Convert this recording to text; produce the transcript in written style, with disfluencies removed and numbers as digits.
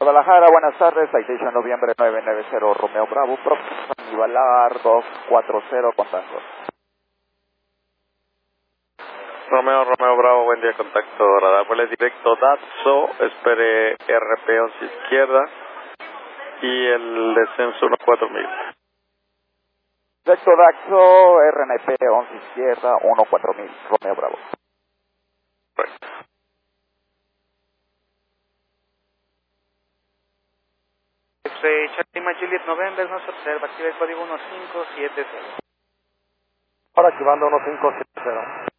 Guadalajara, buenas tardes, Citation Noviembre 990, Romeo Bravo, Nivalar 240, contacto. Romeo Bravo, buen día, contacto, radar, vuelo directo, Datso, espere RP 11 izquierda y el descenso 14000. Directo Daxo, RNP 11 izquierda, 14000, Romeo Bravo. Correcto. Charlie Juliet November nos observa, activa el código 1570. Ahora activando 1570.